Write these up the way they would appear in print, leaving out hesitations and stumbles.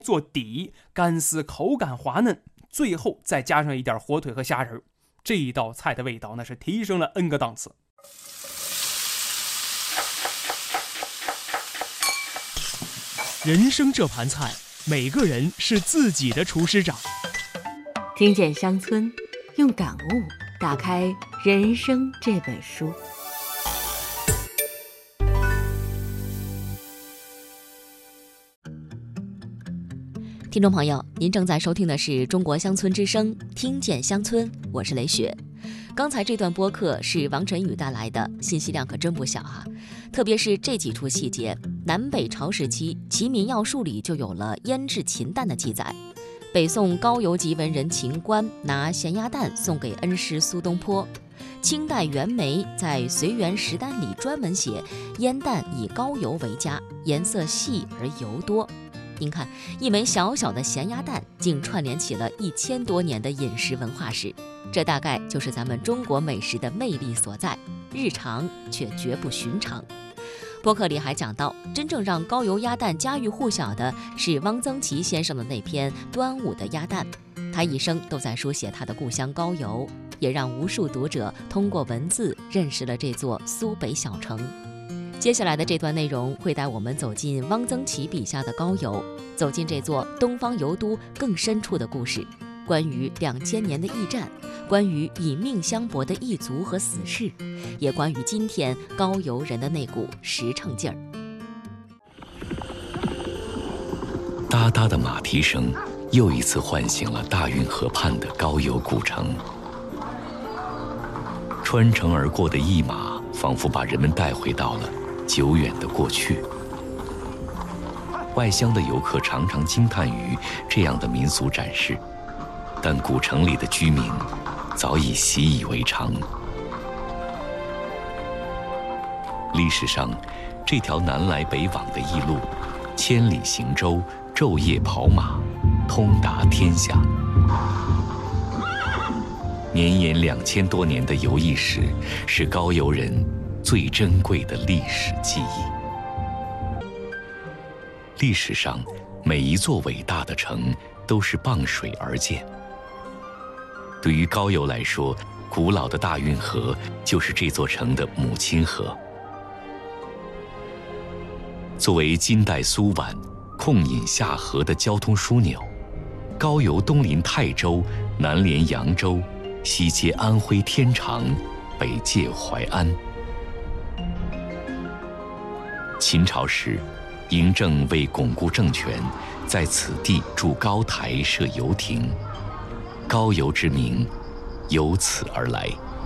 做底，干丝口感滑嫩，最后再加上一点火腿和虾仁，这一道菜的味道那是提升了 N 个档次。 人生这盘菜，每个人是自己的厨师长。 听见乡村，用感悟打开人生这本书。 听众朋友，您正在收听的是中国乡村之声，听见乡村，我是雷雪。刚才这段播客是王晨宇带来的，信息量可真不小啊！特别是这几处细节，南北朝时期《齐民要术》里就有了腌制禽蛋的记载。北宋高邮籍文人秦观拿咸鸭蛋送给恩师苏东坡。清代袁枚在《随园食单》里专门写，腌蛋以高邮为佳，颜色细而油多。您看，一枚小小的咸鸭蛋竟串联起了1000多年的饮食文化史，这大概就是咱们中国美食的魅力所在，日常却绝不寻常。播客里还讲到，真正让高邮鸭蛋家喻户晓的是汪曾祺先生的那篇《端午的鸭蛋》，他一生都在书写他的故乡高邮，也让无数读者通过文字认识了这座苏北小城。接下来的这段内容会带我们走进汪曾祺笔下的高邮，走进这座东方邮都更深处的故事，关于2000年的驿站，关于以命相搏的异族和死士，也关于今天高邮人的那股实诚劲儿。 哒哒的马蹄声又一次唤醒了大运河畔的高邮古城。穿城而过的驿马仿佛把人们带回到了久远的过去。外乡的游客常常惊叹于这样的民俗展示，但古城里的居民早已习以为常。历史上，这条南来北往的驿路，千里行舟，昼夜跑马，通达天下。绵延2000多年的游驿史，是高邮人最珍贵的历史记忆。历史上，每一座伟大的城都是傍水而建。对于高邮来说，古老的大运河就是这座城的母亲河。作为金代苏皖控引下河的交通枢纽，高邮东临泰州，南连扬州，西接安徽天长，北界淮安。秦朝时，嬴政为巩固政权，在此地筑高台设游亭，高邮之名由此而来。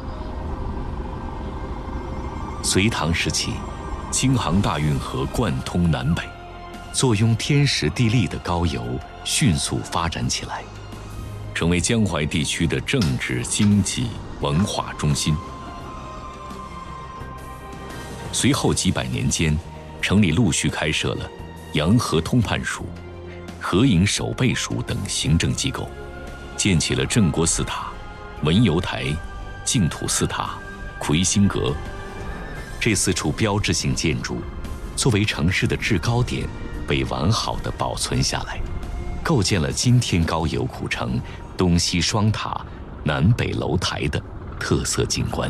隋唐时期，京杭大运河贯通南北，坐拥天时地利的高邮迅速发展起来，成为江淮地区的政治、经济、文化中心。随后几百年间，城里陆续开设了洋河通判署、河营守备署等行政机构，建起了镇国寺塔、文游台、净土寺塔、魁星阁。这4处标志性建筑，作为城市的制高点，被完好地保存下来，构建了今天高邮古城东西双塔、南北楼台的特色景观。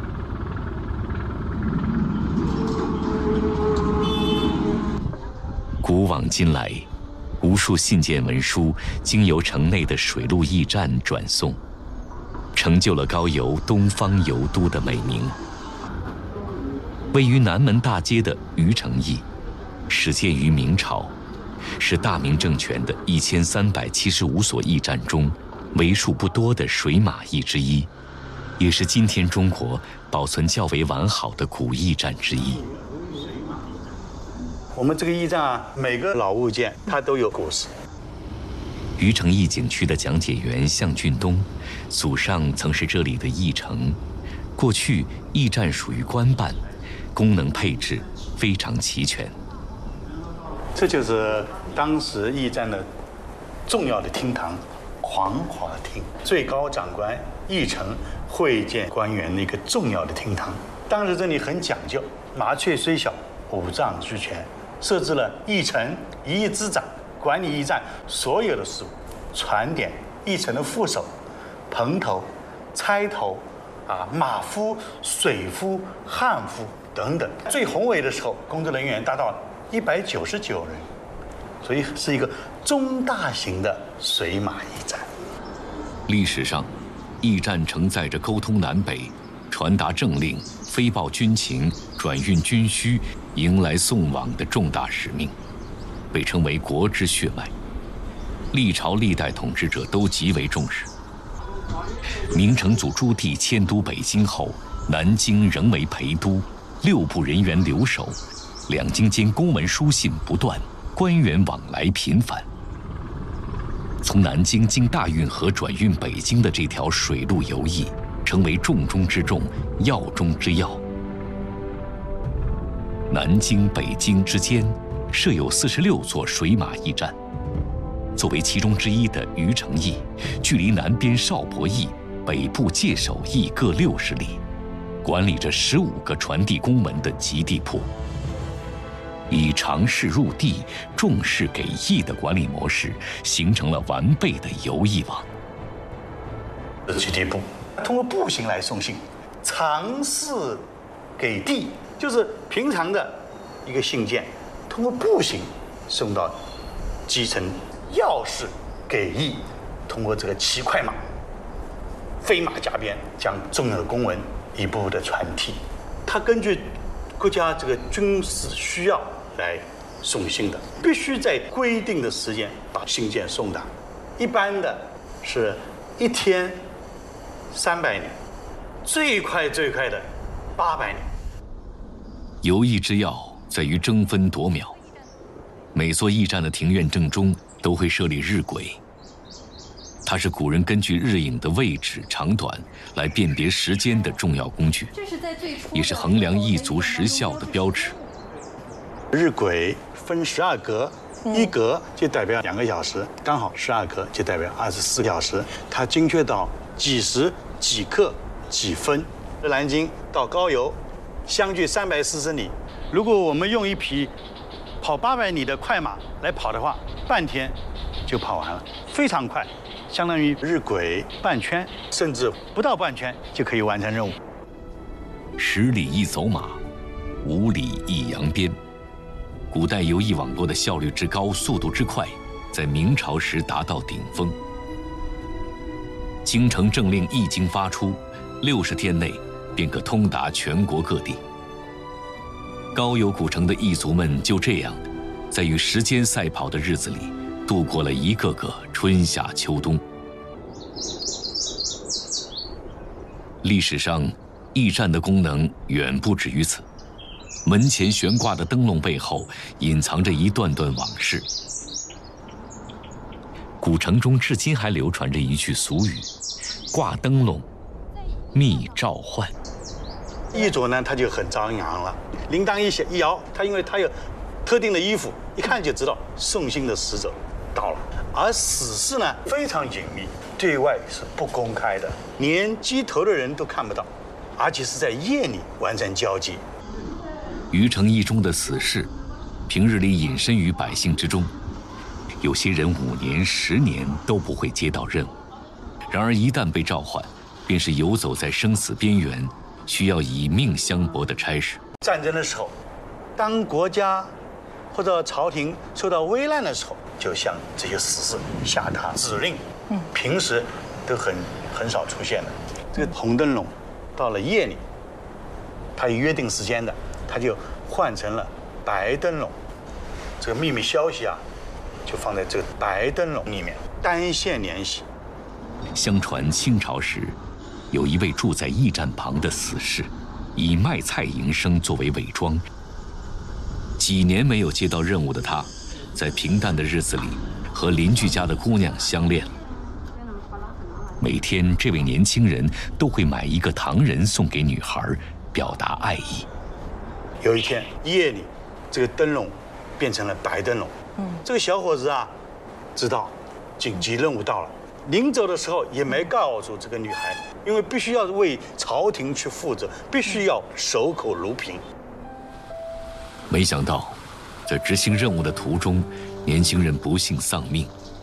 古往今来，无数信件文书经由城内的水陆驿站转送，成就了高邮东方邮都的美名。位于南门大街的虞城驿，始建于明朝，是大明政权的1375所驿站中为数不多的水马驿之一，也是今天中国保存较为完好的古驿站之一。 我们这个驿站啊，每个老物件它都有故事。 虞城驿景区的讲解员向俊东，祖上曾是这里的驿丞。过去驿站属于官办，功能配置非常齐全。 这就是当时驿站的重要的厅堂，煌华厅，最高长官驿丞会见官员的一个重要的厅堂。当时这里很讲究，麻雀虽小，五脏俱全。设置了驿丞、驿之长、 管理驿站所有的事务，传点、驿丞的副手、棚头、差头马夫、水夫、焊夫等等。最宏伟的时候，工作人员达到199人，所以是一个中大型的水马驿站。 历史上，驿站承载着沟通南北、传达政令、飞报军情、转运军需、迎来送往的重大使命，被称为国之血脉。历朝历代统治者都极为重视。明成祖朱棣迁都北京后，南京仍为陪都，6部人员留守，两京间公文书信不断，官员往来频繁。从南京经大运河转运北京的这条水路游驿，成为重中之重、要中之要。南京、北京之间设有46座水马驿站，作为其中之一的虞城驿，距离南边邵伯驿、北部界首驿各60里，管理着15个传递公文的集地铺。以长事入地、重事给驿的管理模式，形成了完备的邮驿网。 集地铺通过步行来送信，长事给地，就是平常的一个信件，通过步行送到基层；要事给驿，通过这个骑快马、飞马加鞭，将重要的公文一步步的传递。它根据国家这个军事需要来送信的，必须在规定的时间把信件送达。一般的是1天300年，最快的800年。 邮驿之要在于争分夺秒，每座驿站的庭院正中都会设立日晷，它是古人根据日影的位置长短来辨别时间的重要工具，也是衡量驿卒时效的标尺。 日晷分12格，一格就代表2个小时，刚好12格就代表24小时，它精确到几时、几刻、几分。南京到高邮相距340里，如果我们用一匹跑800里的快马来跑的话，半天就跑完了，非常快，相当于日晷半圈，甚至不到半圈就可以完成任务。 10里一走马，5里一扬鞭。古代邮驿网络的效率之高、速度之快，在明朝时达到顶峰。京城政令一经发出，60天内便可通达全国各地。高邮古城的驿卒们就这样，在与时间赛跑的日子里，度过了一个个春夏秋冬。历史上，驿站的功能远不止于此。门前悬挂的灯笼背后，隐藏着一段段往事。古城中至今还流传着一句俗语：“挂灯笼，觅召唤。” 驿卒呢，他就很张扬了，铃铛一摇，他因为他有特定的衣服，一看就知道送信的使者到了。而使事呢，非常隐秘，对外是不公开的，连机头的人都看不到，而且是在夜里完成交接。 虞城驿中的死士，平日里隐身于百姓之中，有些人5年、10年都不会接到任务，然而一旦被召唤，便是游走在生死边缘，需要以命相搏的差事。 战争的时候，当国家或者朝廷受到危难的时候，就向这些死士下达指令。平时都很少出现的。这个红灯笼到了夜里，它有约定时间的，它就换成了白灯笼。这个秘密消息啊，就放在这个白灯笼里面，单线联系。 相传清朝时，有一位住在驿站旁的死士，以卖菜营生作为伪装。几年没有接到任务的他，在平淡的日子里和邻居家的姑娘相恋了。每天，这位年轻人都会买一个糖人送给女孩，表达爱意。 有一天夜里，这个灯笼变成了白灯笼。这个小伙子啊，知道紧急任务到了，临走的时候也没告诉这个女孩，因为必须要为朝廷去负责，必须要守口如瓶。 没想到，在执行任务的途中， 年轻人不幸丧命。